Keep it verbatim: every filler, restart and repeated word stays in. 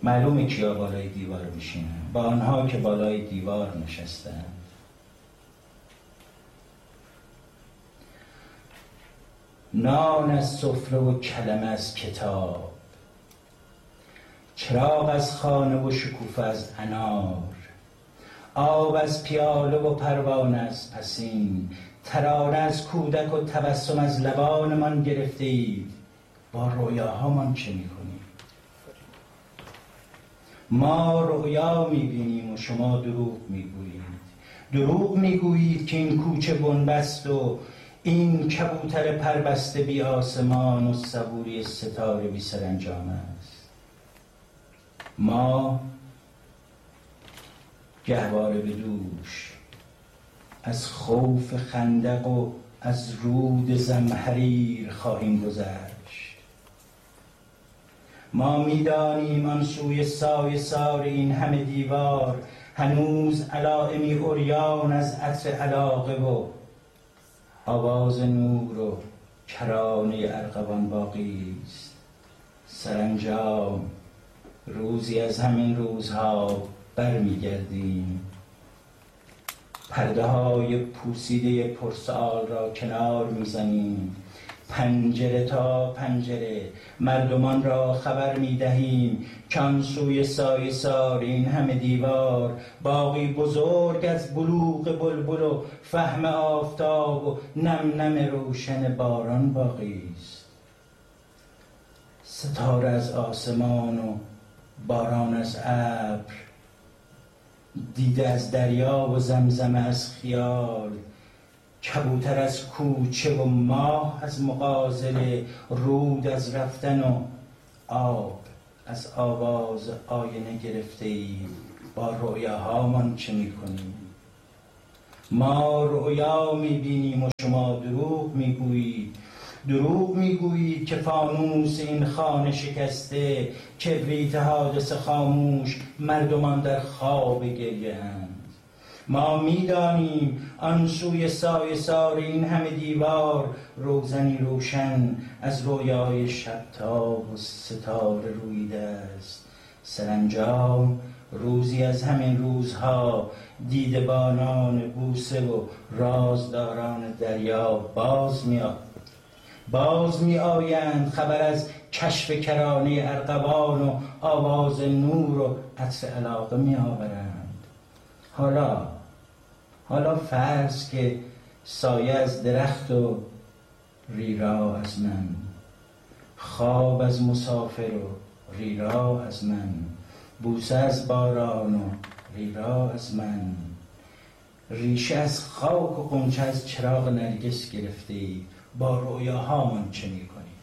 معلومه کیا بالای دیوار میشینن، با آنها که بالای دیوار نشستن. نان از سفره و کلمه از کتاب، چراغ از خانه و شکوفه از انار، آب از پیاله و پروانه از پسین، ترانه از کودک و تبسم از لبانمان گرفته اید. با رویاهامان چه میکنیم؟ ما رویا میبینیم و شما دروغ میگویید. دروغ میگویید که این کوچه بنبست و این کبوتر پربسته بی آسمان و صبوری ستاره بی سرانجام است. ما گهواره به دوش از خوف خندق و از رود زمهریر خواهیم گذشت. ما میدانیم آن سوی سایه سار این همه دیوار هنوز علائمی عریان از عطر علاقه و آواز نور و کرانه ارغوان باقی است. سرانجام روزی از همین روزها برمیگردیم، پرده های پوسیده پرسال را کنار میزنیم، پنجره تا پنجره مردمان را خبر میدهیم که آن سوی سایه سار این همه دیوار باقی بزرگ از بلوغ بلبل و فهم آفتاب و نم نم روشن باران باقی است. ستاره از آسمان و باران از ابر، دیده از دریا و زمزمه از خیال، کبوتر از کوچه و ماه از مغازله، رود از رفتن و آب از آواز آینه گرفته ای. با رویاهامان چه میکنیم؟ ما رویا میبینیم و شما دروغ میگویید. دروغ میگویید که فانوس این خانه شکسته، کبریت حادث خاموش، مردمان در خواب گریه اند. ما میدانیم آن سوی سایه سار این همه دیوار روزنی روشن از رویای شبتاب و ستاره رویده است. سرانجام روزی از همین روزها دیدبانان بوسه و رازداران دریا باز می باز می آیند، خبر از کشف کرانه ارغوان و آواز نور و عطر علاقه می آورند. حالا حالا فرض که سایه از درخت و ریرا از من، خواب از مسافر و ریرا از من، بوسه از باران و ریرا از من، ریشه از خاک و غنچه از چراغ نرگس گرفته. با رویاهامان چه میکنیم؟